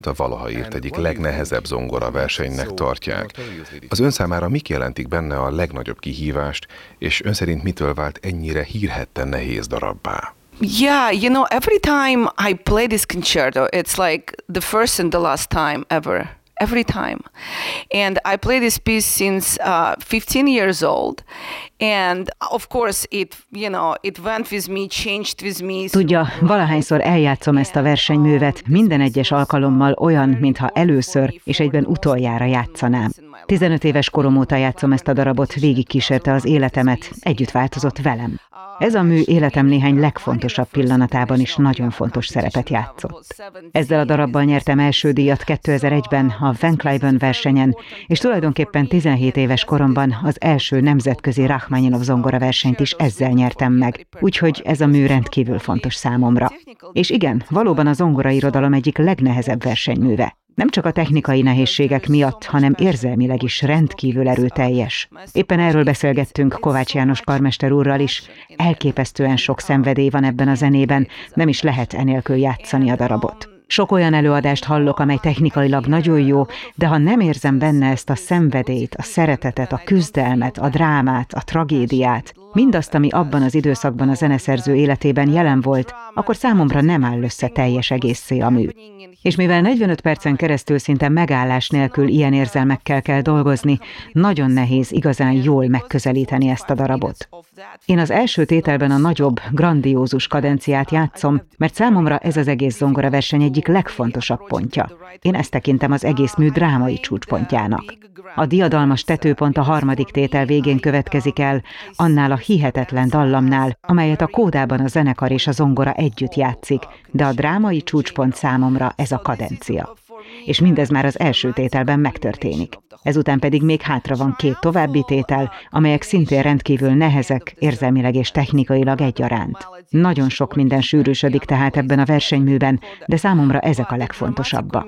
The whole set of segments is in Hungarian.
A valaha írt egyik legnehezebb zongoraversenynek tartják. Az ön számára mik jelentik benne a legnagyobb kihívást, és ön szerint mitől vált ennyire hírhedten nehéz darabbá? Yeah, every time I play this concerto, it's like the first and the last time ever. Every time. And I play this piece since 15 years old. And of course it went with me, changed with me. Tudja, valahányszor eljátszom ezt a versenyművet, minden egyes alkalommal olyan, mintha először és egyben utoljára játszanám. 15 éves korom óta játszom ezt a darabot, végigkísérte az életemet, együtt változott velem. Ez a mű életem néhány legfontosabb pillanatában is nagyon fontos szerepet játszott. Ezzel a darabbal nyertem első díjat 2001-ben a Van Cliburn versenyen, és tulajdonképpen 17 éves koromban az első nemzetközi Rachmaninov zongoraversenyt is ezzel nyertem meg, úgyhogy ez a mű rendkívül fontos számomra. És igen, valóban a zongorairodalom egyik legnehezebb versenyműve. Nem csak a technikai nehézségek miatt, hanem érzelmileg is rendkívül erőteljes. Éppen erről beszélgettünk Kovács János karmester úrral is. Elképesztően sok szenvedély van ebben a zenében, nem is lehet enélkül játszani a darabot. Sok olyan előadást hallok, amely technikailag nagyon jó, de ha nem érzem benne ezt a szenvedélyt, a szeretetet, a küzdelmet, a drámát, a tragédiát, mindazt, ami abban az időszakban a zeneszerző életében jelen volt, akkor számomra nem áll össze teljes egészé a mű. És mivel 45 percen keresztül szinte megállás nélkül ilyen érzelmekkel kell dolgozni, nagyon nehéz igazán jól megközelíteni ezt a darabot. Én az első tételben a nagyobb, grandiózus kadenciát játszom, mert számomra ez az egész zongoraverseny egyik legfontosabb pontja. Én ezt tekintem az egész mű drámai csúcspontjának. A diadalmas tetőpont a harmadik tétel végén következik el, annál a hihetetlen dallamnál, amelyet a kódában a zenekar és a zongora együtt játszik, de a drámai csúcspont számomra ez a kadencia. És mindez már az első tételben megtörténik. Ezután pedig még hátra van 2 további tétel, amelyek szintén rendkívül nehezek, érzelmileg és technikailag egyaránt. Nagyon sok minden sűrűsödik tehát ebben a versenyműben, de számomra ezek a legfontosabbak.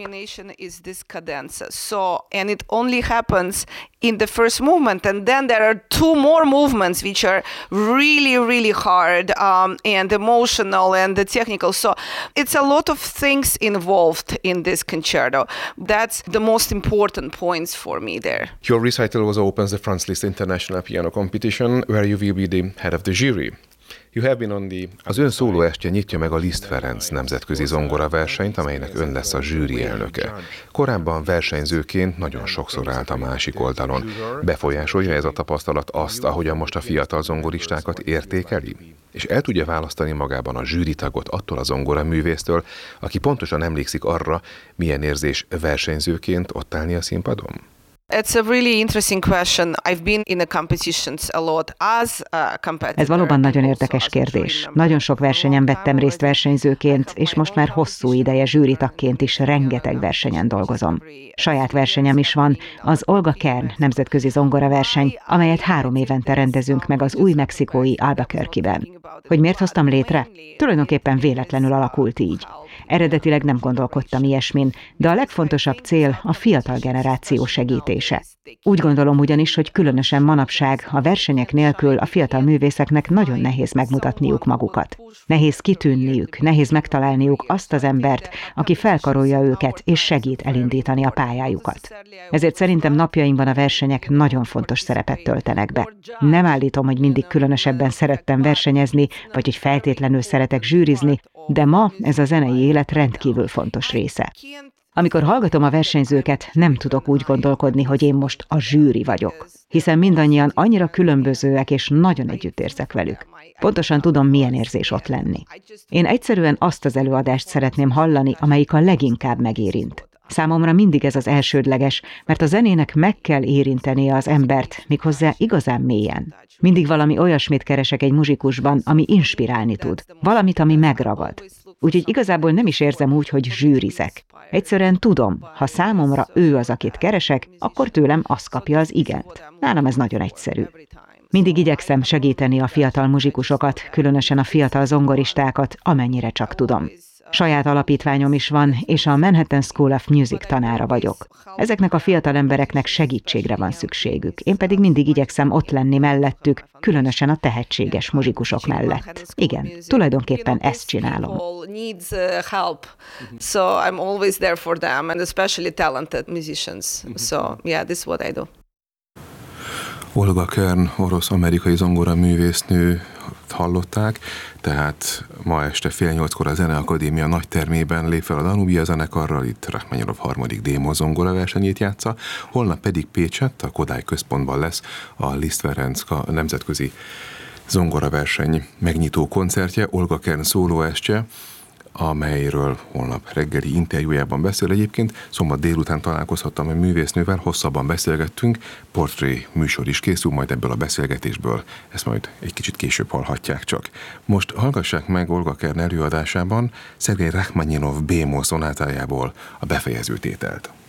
In the first movement, and then there are 2 more movements which are really, really hard and emotional and technical. So it's a lot of things involved in this concerto. That's the most important points for me there. Your recital was opens the Franz Liszt International Piano Competition, where you will be the head of the jury. Az ön szólóestje nyitja meg a Liszt Ferenc nemzetközi zongoraversenyt, amelynek ön lesz a zsűri elnöke. Korábban versenyzőként nagyon sokszor állt a másik oldalon. Befolyásolja ez a tapasztalat azt, ahogyan most a fiatal zongoristákat értékeli? És el tudja választani magában a zsűritagot attól a zongoraművésztől, aki pontosan emlékszik arra, milyen érzés versenyzőként ott állni a színpadon? It's a really interesting question. I've been in the competitions a lot as a competitor. Ez valóban nagyon érdekes kérdés. Nagyon sok versenyen vettem részt versenyzőként, és most már hosszú ideje zsűritagként is rengeteg versenyen dolgozom. Saját versenyem is van, az Olga Kern nemzetközi zongoraverseny, amelyet 3 évente rendezünk meg az új mexikói Albuquerque-ben. Hogy miért hoztam létre? Tulajdonképpen véletlenül alakult így. Eredetileg nem gondolkodtam ilyesmin, de a legfontosabb cél a fiatal generáció segítése. Úgy gondolom ugyanis, hogy különösen manapság a versenyek nélkül a fiatal művészeknek nagyon nehéz megmutatniuk magukat. Nehéz kitűnniük, nehéz megtalálniuk azt az embert, aki felkarolja őket és segít elindítani a pályájukat. Ezért szerintem napjainkban a versenyek nagyon fontos szerepet töltenek be. Nem állítom, hogy mindig különösebben szerettem versenyezni, vagy hogy feltétlenül szeretek zsűrizni, de ma ez a zenei élet rendkívül fontos része. Amikor hallgatom a versenyzőket, nem tudok úgy gondolkodni, hogy én most a zsűri vagyok, hiszen mindannyian annyira különbözőek, és nagyon együtt érzek velük. Pontosan tudom, milyen érzés ott lenni. Én egyszerűen azt az előadást szeretném hallani, amelyik a leginkább megérint. Számomra mindig ez az elsődleges, mert a zenének meg kell érintenie az embert, méghozzá igazán mélyen. Mindig valami olyasmit keresek egy muzsikusban, ami inspirálni tud, valamit, ami megragad. Úgyhogy igazából nem is érzem úgy, hogy zsűrizek. Egyszerűen tudom, ha számomra ő az, akit keresek, akkor tőlem az kapja az igent. Nálam ez nagyon egyszerű. Mindig igyekszem segíteni a fiatal muzsikusokat, különösen a fiatal zongoristákat, amennyire csak tudom. Saját alapítványom is van, és a Manhattan School of Music tanára vagyok. Ezeknek a fiatal embereknek segítségre van szükségük. Én pedig mindig igyekszem ott lenni mellettük, különösen a tehetséges muzsikusok mellett. Igen, tulajdonképpen ezt csinálom. So I'm always there for them, and especially talented musicians. So yeah, this is what I do. Olga Kern, orosz-amerikai zongoraművésznő hallották, tehát ma este 7:30 a Zeneakadémia nagy termében lép fel a Danubia zenekarral, itt Rachmaninov 3. démon zongoraversenyét játsza, holnap pedig Pécsett, a Kodály Központban lesz a Liszt Ferenc nemzetközi zongoraverseny megnyitó koncertje, Olga Kern szólóestje, amelyről holnap reggeli interjújában beszél. Egyébként szombat délután találkozhattam a művésznővel, hosszabban beszélgettünk, portré műsor is készül majd ebből a beszélgetésből, ezt majd egy kicsit később hallhatják csak. Most hallgassák meg Olga Kern előadásában Szergej Rachmaninov B-moll szonátájából a befejező tételt.